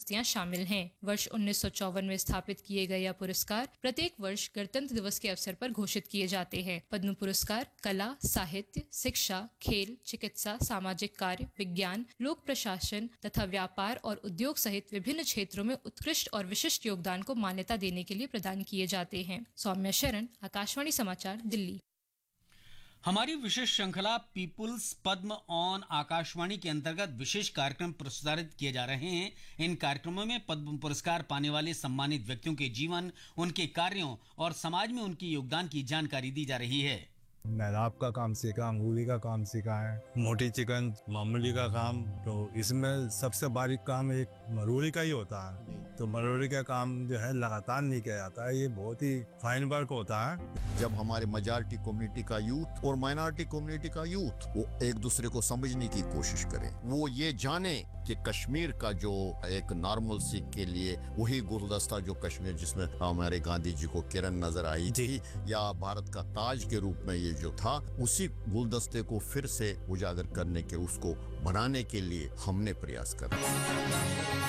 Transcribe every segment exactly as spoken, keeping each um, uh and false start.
हस्तियां शामिल हैं। वर्ष उन्नीस सौ चौवन में स्थापित किए गए यह पुरस्कार प्रत्येक वर्ष गणतंत्र दिवस के अवसर पर घोषित किए जाते हैं। पद्म पुरस्कार कला, साहित्य, शिक्षा, खेल, चिकित्सा, सामाजिक कार्य, विज्ञान, लोक प्रशासन तथा व्यापार और उद्योग सहित विभिन्न क्षेत्रों में उत्कृष्ट और विशिष्ट योगदान को मान्यता देने के लिए प्रदान किए जाते हैं। सौम्या शरण, आकाशवाणी समाचार, दिल्ली। हमारी विशेष श्रृंखला पीपुल्स पद्म ऑन आकाशवाणी के अंतर्गत विशेष कार्यक्रम प्रसारित किए जा रहे हैं। इन कार्यक्रमों में पद्म पुरस्कार पाने वाले सम्मानित व्यक्तियों के जीवन, उनके कार्यों और समाज में उनके योगदान की जानकारी दी जा रही है। मेहराब का काम सीखा, अंगूरी का काम सीखा है, मोटी चिकन, मामूली का काम। तो इसमें सबसे बारीक काम एक मरोड़ी का ही होता है। तो मरोड़ी का काम जो है लगातार नहीं किया जाता है, ये बहुत ही फाइन वर्क होता है। जब हमारे मेजॉरिटी कम्युनिटी का यूथ और माइनॉरिटी कम्युनिटी का यूथ वो एक दूसरे को समझने की कोशिश करें, वो ये जाने कि कश्मीर का जो एक नॉर्मल सी के लिए वही गुलदस्ता जो कश्मीर जिसमें हमारे गांधी जी को किरण नजर आई थी या भारत का ताज के रूप में ये जो था, उसी गुलदस्ते को फिर से उजागर करने के, उसको बनाने के लिए हमने प्रयास करा।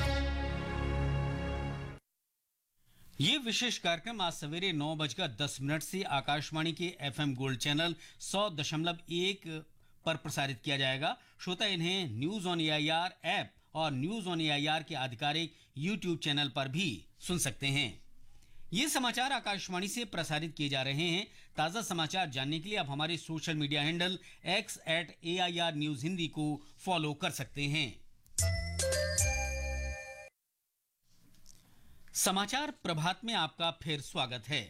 ये विशेष कार्यक्रम आज सवेरे नौ बजकर दस मिनट से आकाशवाणी के एफएम गोल्ड चैनल सौ दशमलव एक पर प्रसारित किया जाएगा। श्रोता इन्हें न्यूज ऑन एआईआर ऐप और न्यूज ऑन एआईआर के आधिकारिक यूट्यूब चैनल पर भी सुन सकते हैं। ये समाचार आकाशवाणी से प्रसारित किए जा रहे हैं। ताजा समाचार जानने के लिए आप हमारे social media handle x eight AIR news Hindi को फॉलो कर सकते हैं। समाचार प्रभात में आपका फिर स्वागत है।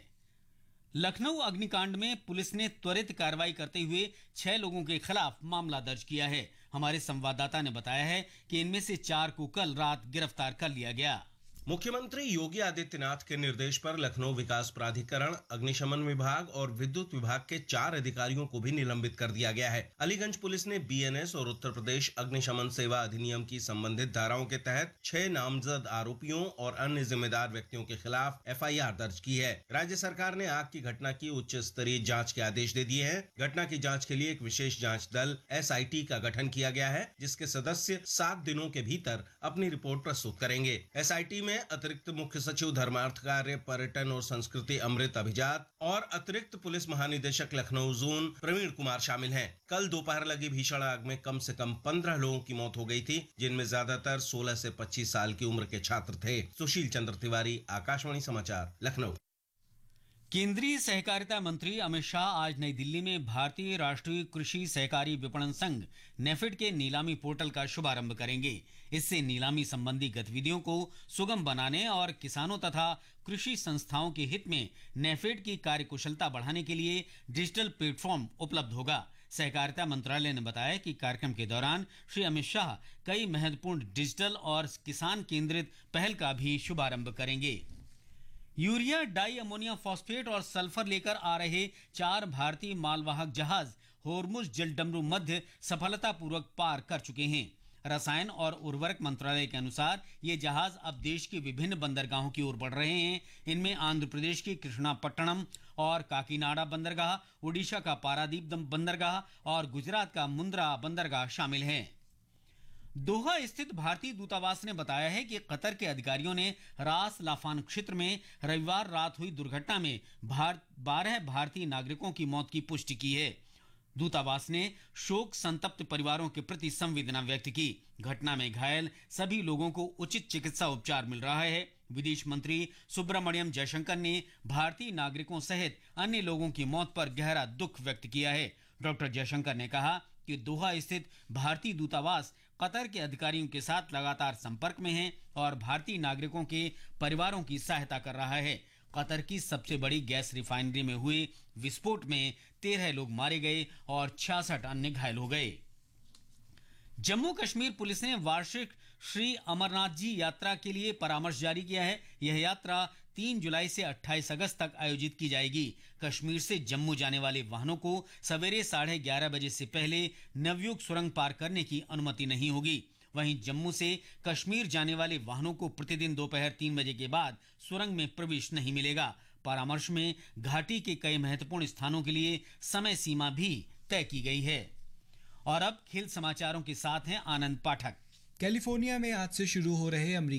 लखनऊ अग्निकांड में पुलिस ने त्वरित कार्रवाई करते हुए छह लोगों के खिलाफ मामला दर्ज किया है। हमारे संवाददाता ने बताया है कि इनमें से चार को कल रात गिरफ्तार कर लिया गया। मुख्यमंत्री योगी आदित्यनाथ के निर्देश पर लखनऊ विकास प्राधिकरण, अग्निशमन विभाग और विद्युत विभाग के चार अधिकारियों को भी निलंबित कर दिया गया है। अलीगंज पुलिस ने बीएनएस और उत्तर प्रदेश अग्निशमन सेवा अधिनियम की संबंधित धाराओं के तहत छह नामजद आरोपियों और अन्य जिम्मेदार व्यक्तियों के खिलाफ एफआईआर दर्ज की है। राज्य सरकार ने आग की घटना की उच्च स्तरीय जाँच के आदेश दे दिए हैं। घटना की जाँच के लिए एक विशेष जाँच दल एसआईटी का गठन किया गया है, जिसके सदस्य सात दिनों के भीतर अपनी रिपोर्ट प्रस्तुत करेंगे। एसआईटी में अतिरिक्त मुख्य सचिव धर्मार्थ कार्य, पर्यटन और संस्कृति अमृत अभिजात और अतिरिक्त पुलिस महानिदेशक लखनऊ जोन प्रवीण कुमार शामिल हैं। कल दोपहर लगी भीषण आग में कम से कम पंद्रह लोगों की मौत हो गई थी, जिनमें ज्यादातर सोलह से पच्चीस साल की उम्र के छात्र थे। सुशील चंद्र तिवारी, आकाशवाणी समाचार, लखनऊ। केंद्रीय सहकारिता मंत्री अमित शाह आज नई दिल्ली में भारतीय राष्ट्रीय कृषि सहकारी विपणन संघ नेफेड के नीलामी पोर्टल का शुभारंभ करेंगे। इससे नीलामी संबंधी गतिविधियों को सुगम बनाने और किसानों तथा कृषि संस्थाओं के हित में नेफेड की कार्यकुशलता बढ़ाने के लिए डिजिटल प्लेटफॉर्म उपलब्ध होगा। सहकारिता मंत्रालय ने बताया कि कार्यक्रम के दौरान श्री अमित शाह कई महत्वपूर्ण डिजिटल और किसान केंद्रित पहल का भी शुभारंभ करेंगे। यूरिया, डाई अमोनिया फॉस्फेट और सल्फर लेकर आ रहे चार भारतीय मालवाहक जहाज होर्मुज जलडमरू मध्य सफलतापूर्वक पार कर चुके हैं। रसायन और उर्वरक मंत्रालय के अनुसार ये जहाज अब देश के विभिन्न बंदरगाहों की ओर बढ़ रहे हैं। इनमें आंध्र प्रदेश की कृष्णापट्टनम और काकीनाडा बंदरगाह, ओडिशा का पारादीप बंदरगाह और गुजरात का मुंद्रा बंदरगाह शामिल हैं। दोहा स्थित भारतीय दूतावास ने बताया है कि कतर के अधिकारियों ने रास लाफान क्षेत्र में रविवार रात हुई दुर्घटना में भार, बारह भारतीय नागरिकों की मौत की पुष्टि की है। दूतावास ने शोक संतप्त परिवारों के प्रति संवेदना व्यक्त की। घटना में घायल सभी लोगों को उचित चिकित्सा उपचार मिल रहा है। विदेश मंत्री सुब्रमण्यम जयशंकर ने भारतीय नागरिकों सहित अन्य लोगों की मौत पर गहरा दुख व्यक्त किया है। डॉक्टर जयशंकर ने कहा कि दोहा स्थित भारतीय दूतावास कतर के अधिकारियों के साथ लगातार संपर्क में है और भारतीय नागरिकों के परिवारों की सहायता कर रहा है। कतर की सबसे बड़ी गैस रिफाइनरी में हुए विस्फोट में तेरह लोग मारे गए और छियासठ अन्य घायल हो गए। जम्मू कश्मीर पुलिस ने वार्षिक श्री अमरनाथ जी यात्रा के लिए परामर्श जारी किया है। यह यात्रा तीन जुलाई से अट्ठाईस अगस्त तक आयोजित की जाएगी। कश्मीर से जम्मू जाने वाले वाहनों को सवेरे साढ़े ग्यारह बजे से पहले नवयुग सुरंग पार करने की अनुमति नहीं होगी। वहीं जम्मू से कश्मीर जाने वाले वाहनों को प्रतिदिन दोपहर तीन बजे के बाद सुरंग में प्रवेश नहीं मिलेगा। परामर्श में घाटी के कई महत्वपूर्ण स्थानों के लिए समय सीमा भी तय की गई है। और अब खेल समाचारों के साथ हैं आनंद पाठक। कैलिफोर्निया में आज से शुरू हो रहे अमेरिकी